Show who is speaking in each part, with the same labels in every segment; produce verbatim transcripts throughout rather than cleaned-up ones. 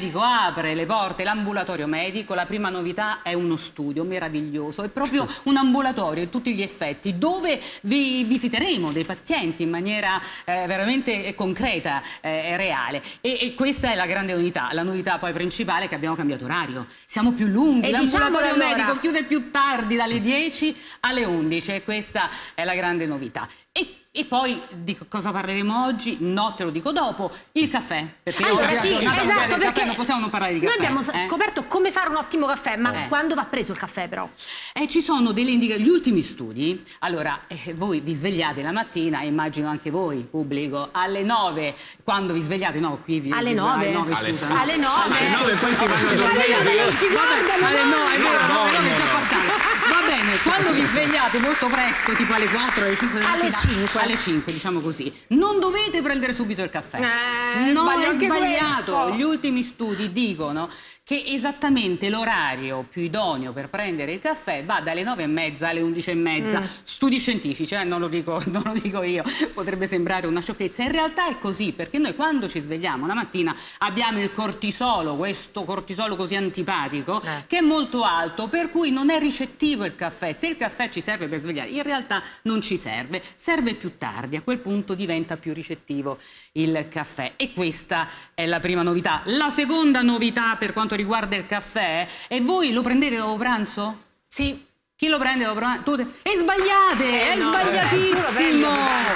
Speaker 1: medico apre le porte, l'ambulatorio medico, la prima novità è uno studio meraviglioso, è proprio un ambulatorio a tutti gli effetti, dove vi visiteremo dei pazienti in maniera eh, veramente concreta e eh, reale. E, e questa è la grande novità. La novità poi principale è che abbiamo cambiato orario. Siamo più lunghi, l'ambulatorio allora. medico chiude più tardi, dalle dieci alle undici, e questa è la grande novità. E E poi di cosa parleremo oggi? No, te lo dico dopo. Il caffè. Perché
Speaker 2: allora,
Speaker 1: oggi
Speaker 2: sì,
Speaker 1: è la giornata
Speaker 2: esatto,
Speaker 1: del
Speaker 2: perché
Speaker 1: caffè, non possiamo non parlare di caffè.
Speaker 2: Noi abbiamo
Speaker 1: eh?
Speaker 2: scoperto come fare un ottimo caffè, ma
Speaker 1: eh.
Speaker 2: quando va preso il caffè però?
Speaker 1: Eh, ci sono delle indicazioni, gli ultimi studi. Allora, eh, voi vi svegliate la mattina, immagino anche voi, pubblico, alle nove, quando vi svegliate, no, qui vi
Speaker 2: alle
Speaker 1: vi,
Speaker 2: nove,
Speaker 1: alle nove,
Speaker 2: alle,
Speaker 1: scusa,
Speaker 2: no. alle nove,
Speaker 3: alle nove poi si vanno a
Speaker 2: dormire, ci guardano,
Speaker 1: alle nove, è vero,
Speaker 3: no,
Speaker 1: alle nove
Speaker 3: no,
Speaker 1: è già
Speaker 3: no.
Speaker 1: passato. Va bene, quando vi svegliate molto presto, tipo alle quattro, alle cinque della
Speaker 2: alle
Speaker 1: mattina,
Speaker 2: cinque,
Speaker 1: alle cinque, diciamo così, non dovete prendere subito il caffè.
Speaker 2: Eh,
Speaker 1: no,
Speaker 2: sbaglio
Speaker 1: è
Speaker 2: anche
Speaker 1: sbagliato.
Speaker 2: questo.
Speaker 1: Gli ultimi studi dicono che esattamente l'orario più idoneo per prendere il caffè va dalle nove e mezza alle undici e mezza. Mm. Studi scientifici, eh, non lo dico, non lo dico io, potrebbe sembrare una sciocchezza. In realtà è così, perché noi quando ci svegliamo la mattina abbiamo il cortisolo, questo cortisolo così antipatico, eh. che è molto alto, per cui non è ricettivo il caffè. Se il caffè ci serve per svegliare, in realtà non ci serve, serve più tardi, a quel punto diventa più ricettivo il caffè. E questa è la prima novità. La seconda novità per quanto riguarda il caffè, e voi lo prendete dopo pranzo?
Speaker 2: Sì.
Speaker 1: Chi lo prende dopo pranzo? Tu te... E sbagliate,
Speaker 2: eh,
Speaker 1: è
Speaker 2: no,
Speaker 1: sbagliatissimo!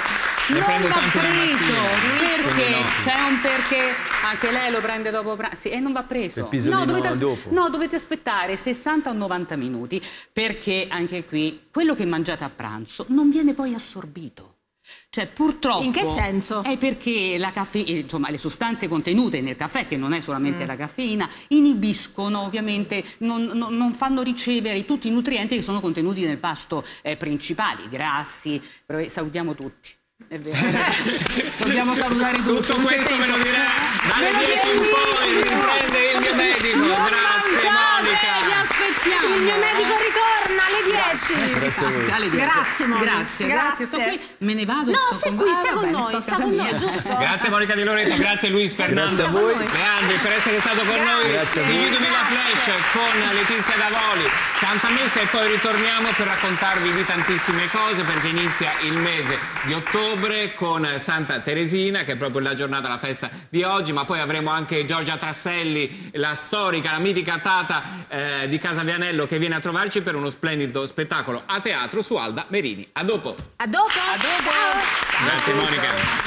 Speaker 3: Ne
Speaker 1: non
Speaker 3: prendo
Speaker 1: va
Speaker 3: tanti la
Speaker 1: preso,
Speaker 3: mattina,
Speaker 1: perché
Speaker 3: no.
Speaker 1: c'è un perché, anche lei lo prende dopo pranzo, sì, e non va preso. No, dovete, as-
Speaker 3: dopo.
Speaker 1: no, dovete aspettare sessanta o novanta minuti, perché anche qui quello che mangiate a pranzo non viene poi assorbito. Cioè, purtroppo...
Speaker 2: In che senso?
Speaker 1: È perché la caffe... insomma, le sostanze contenute nel caffè, che non è solamente mm. la caffeina, inibiscono, ovviamente, non, non, non fanno ricevere tutti i nutrienti che sono contenuti nel pasto eh, principale, i grassi. Però, salutiamo tutti. È vero. Dobbiamo salutare tutti.
Speaker 3: Tutto questo me lo dirà dalle dieci in poi, riprende il mio medico.
Speaker 1: Non
Speaker 3: Grazie
Speaker 1: mancate,
Speaker 3: Monica.
Speaker 1: vi aspettiamo.
Speaker 2: Il mio medico ritorna alle dieci.
Speaker 3: Grazie a voi.
Speaker 1: Alle dieci.
Speaker 2: Grazie Monica.
Speaker 1: Grazie, grazie. Sto qui, me ne vado.
Speaker 2: No,
Speaker 1: sto
Speaker 2: sei
Speaker 1: con...
Speaker 2: qui,
Speaker 1: ah,
Speaker 2: stai con
Speaker 1: bene,
Speaker 2: noi,
Speaker 1: sto a
Speaker 2: sta
Speaker 1: casa
Speaker 2: con
Speaker 1: mia.
Speaker 2: noi, giusto?
Speaker 3: Grazie Monica Di Loreto, grazie Luis Fernando.
Speaker 4: Grazie a voi.
Speaker 3: Leandri per essere stato con noi.
Speaker 4: Grazie a voi.
Speaker 3: Il G duemila Flash con Letizia Davoli, Santa Messa, e poi ritorniamo per raccontarvi di tantissime cose, perché inizia il mese di ottobre con Santa Teresina, che è proprio la giornata, la festa di oggi, ma poi avremo anche Giorgia Trasselli, la storica, la mitica Tata eh, di Casa Vianello, che viene a trovarci per uno splendido spettacolo a teatro su Alda Merini. A dopo.
Speaker 2: A dopo.
Speaker 1: A dopo.
Speaker 2: Ciao.
Speaker 3: Grazie Monica.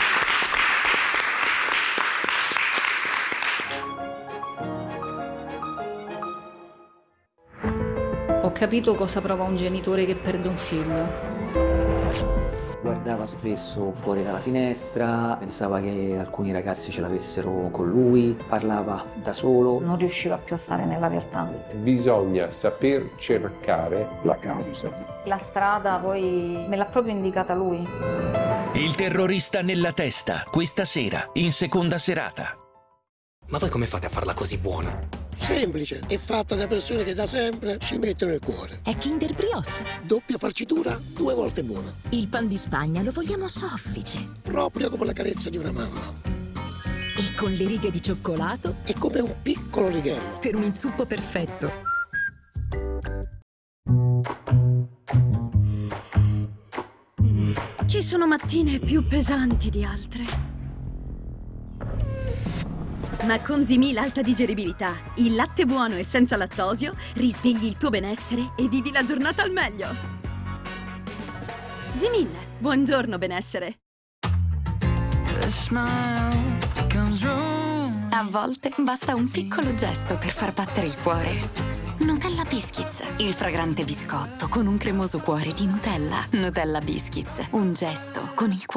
Speaker 5: Ho capito cosa prova un genitore che perde un figlio.
Speaker 6: Guardava spesso fuori dalla finestra, pensava che alcuni ragazzi ce l'avessero con lui, parlava da solo.
Speaker 7: Non riusciva più a stare nella realtà.
Speaker 8: Bisogna saper cercare la causa.
Speaker 7: La strada poi me l'ha proprio indicata lui.
Speaker 9: Il terrorista nella testa, questa sera, in seconda serata.
Speaker 10: Ma voi come fate a farla così buona?
Speaker 11: Semplice, è fatta da persone che da sempre ci mettono il cuore.
Speaker 12: È Kinder Brioche.
Speaker 11: Doppia farcitura, due volte buona.
Speaker 12: Il pan di Spagna lo vogliamo soffice.
Speaker 11: Proprio come la carezza di una mamma.
Speaker 12: E con le righe di cioccolato?
Speaker 11: È come un piccolo righello.
Speaker 12: Per un inzuppo perfetto.
Speaker 13: Ci sono mattine più pesanti di altre. Ma con Zimì l'alta digeribilità, il latte buono e senza lattosio, risvegli il tuo benessere e vivi la giornata al meglio. Zimil, buongiorno benessere.
Speaker 14: A volte basta un piccolo gesto per far battere il cuore. Nutella Biscuits, il fragrante biscotto con un cremoso cuore di Nutella. Nutella Biscuits, un gesto con il cuore.